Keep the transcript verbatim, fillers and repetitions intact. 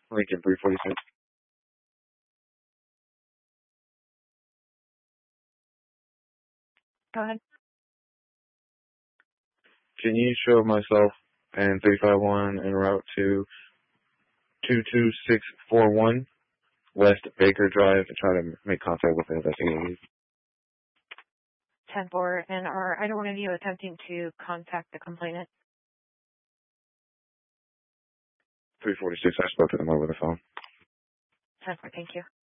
Lincoln three forty-six. Go ahead. Can you show myself and three five one en route to two two six four one West Baker Drive and try to make contact with the investigators? ten four, and are either one of you attempting to contact the complainant? three forty-six, I spoke to them over the phone. ten four, thank you.